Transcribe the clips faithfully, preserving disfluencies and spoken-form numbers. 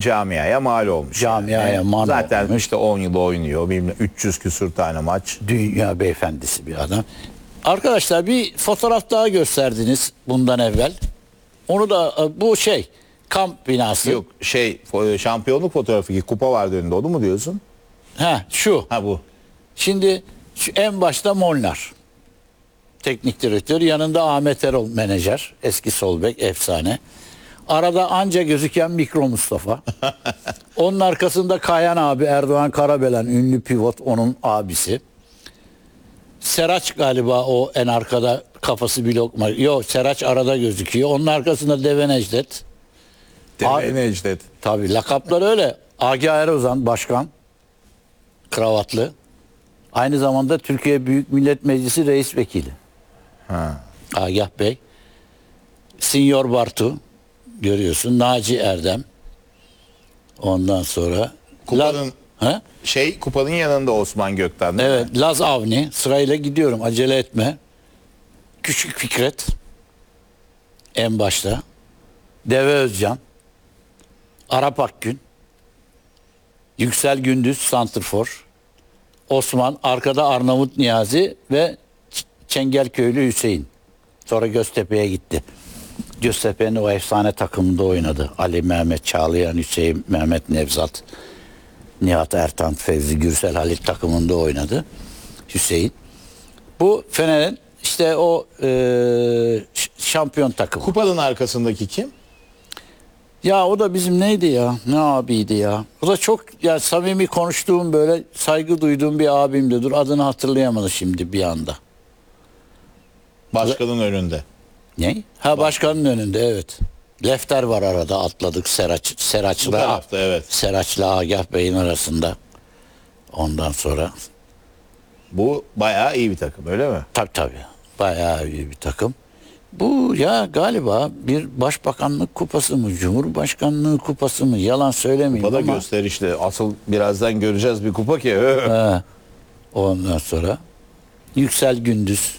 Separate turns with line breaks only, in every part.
camiaya mal olmuş.
Camiaya
yani.
mal
Zaten
olmuş.
işte on yıl oynuyor. Bilmem, üç yüz küsür tane maç.
Dünya beyefendisi bir adam. Arkadaşlar bir fotoğraf daha gösterdiniz bundan evvel. Onu da bu şey kamp binası.
Yok şey şampiyonluk fotoğrafı ki kupa vardı önünde, onu mu diyorsun?
Ha şu.
Ha bu.
Şimdi şu en başta Molnar. Teknik direktör. Yanında Ahmet Erol menajer. Eski sol bek efsane. Arada anca gözüken Mikro Mustafa. Onun arkasında Kayan abi Erdoğan Karabelen ünlü pivot, onun abisi. Seraç galiba o en arkada, kafası bir lokma. Yok, Seraç arada gözüküyor. Onun arkasında Deve Necdet.
Deve Necdet.
Tabii lakapları öyle. Agah Erozan başkan. Kravatlı. Aynı zamanda Türkiye Büyük Millet Meclisi reis vekili.
Ha.
Agah Bey. Sinyor Bartu. Görüyorsun. Naci Erdem. Ondan sonra
Kupanın
La,
şey kupanın yanında Osman Gökten değil
evet,
mi?
Laz Avni. Sırayla gidiyorum. Acele etme. Küçük Fikret. En başta. Deve Özcan. Arap Akgün. Yüksel Gündüz santrfor. Osman, arkada Arnavut Niyazi ve Ç- Çengelköylü Hüseyin. Sonra Göztepe'ye gitti. Göztepe'nin o efsane takımında oynadı. Ali, Mehmet, Çağlayan, Hüseyin, Mehmet, Nevzat, Nihat Ertan, Fevzi, Gürsel, Halit takımında oynadı. Hüseyin. Bu Fener'in işte o e, ş- şampiyon takımı.
Kupanın arkasındaki kim?
Ya o da bizim neydi ya? Ne abiydi ya? O da çok ya samimi konuştuğum, böyle saygı duyduğum bir abimdi. Dur, adını hatırlayamadım şimdi bir anda.
Başkanın önünde.
Ne? Ha, başkanın önünde, evet. Lefter var arada, atladık Seraç,
Bu
Seraç'la.
tarafta evet.
Seraç'la Agah Bey'in arasında. Ondan sonra
Bu bayağı iyi bir takım öyle mi?
tabii tabii bayağı iyi bir takım. Bu ya galiba bir başbakanlık kupası mı, cumhurbaşkanlığı kupası mı, yalan söylemeyeyim
Kupada
ama.
gösterişli. Asıl birazdan göreceğiz bir kupa ki.
Ha, ondan sonra Yüksel Gündüz.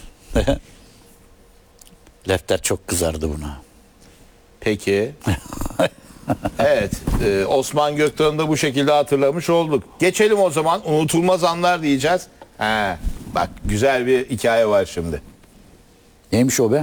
Lefter çok kızardı buna.
Peki. Evet. e, Osman Gökten'i de bu şekilde hatırlamış olduk. Geçelim o zaman. Unutulmaz anlar diyeceğiz. He, bak güzel bir hikaye var şimdi.
Neymiş o be?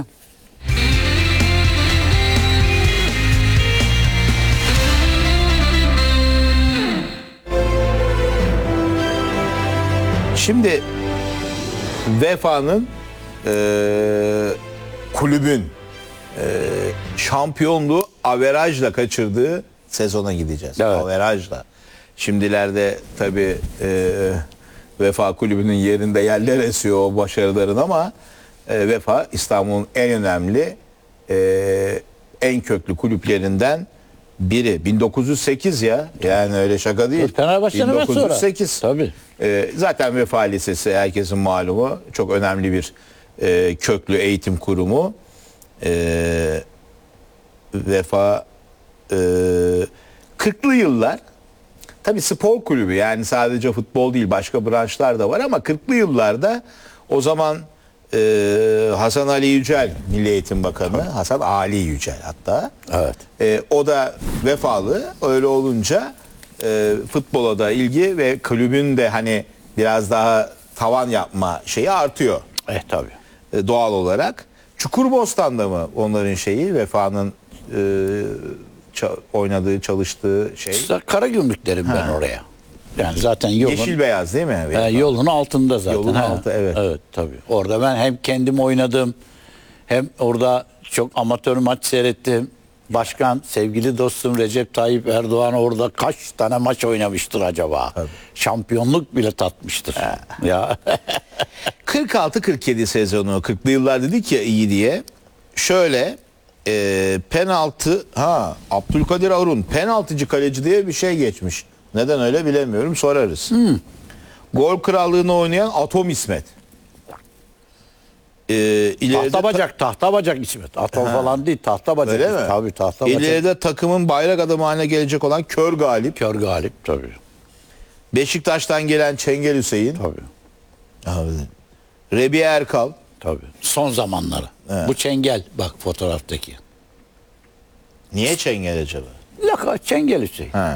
Şimdi Vefa'nın e, kulübün e, şampiyonluğu averajla kaçırdığı sezona gideceğiz.
Evet.
Averajla. Şimdilerde tabii e, Vefa kulübünün yerinde yerler esiyor o başarıların ama e, Vefa İstanbul'un en önemli e, en köklü kulüplerinden biri. bin dokuz yüz sekiz ya. Yani öyle şaka değil.
Fenerbahçe'nin hemen
bin dokuz yüz sekiz.
sonra. Tabii.
Ee, zaten Vefa Lisesi herkesin malumu. Çok önemli bir e, köklü eğitim kurumu. Ee, Vefa e, kırklı yıllar tabii spor kulübü, yani sadece futbol değil başka branşlar da var ama kırklı yıllarda o zaman e, Hasan Ali Yücel Milli Eğitim Bakanı, Hasan Ali Yücel hatta.
Evet.
E, o da vefalı, öyle olunca e, futbola da ilgi ve kulübün de hani biraz daha tavan yapma şeyi artıyor
Eh tabii.
e, doğal olarak. Çukurbostan'da mı onların şeyi, Vefa'nın e, ça- oynadığı, çalıştığı şey?
İşte Karagümrük derim ben oraya. Yani zaten yolun,
Yeşil beyaz değil mi?
e, yolun altında zaten.
Yolun
Ha,
altı, evet.
Evet tabii. Orada ben hem kendim oynadım, hem orada çok amatör maç seyrettim. Başkan, sevgili dostum Recep Tayyip Erdoğan orada kaç tane maç oynamıştır acaba? Şampiyonluk bile tatmıştır. Ya.
kırk altı kırk yedi sezonu, kırklı yıllar dedik ya iyi diye. Şöyle e, penaltı, ha Abdülkadir Arun penaltıcı kaleci diye bir şey geçmiş. Neden öyle bilemiyorum, sorarız.
Hmm.
Gol krallığını oynayan Atom İsmet. E, ileride
Tahta bacak, tahta bacak İsmet. Atom falan değil, tahta bacak.
Öyle mi?
Tabii tahta bacak.
İleride takımın bayrak adamı haline gelecek olan Kör Galip.
Kör Galip tabii.
Beşiktaş'tan gelen Çengel Hüseyin.
Tabii.
Abi. Rebiye Erkal.
Tabii. Son zamanları.
Evet.
Bu Çengel bak fotoğraftaki.
Niye Çengel acaba?
Laka Çengel Hüseyin.
Ha.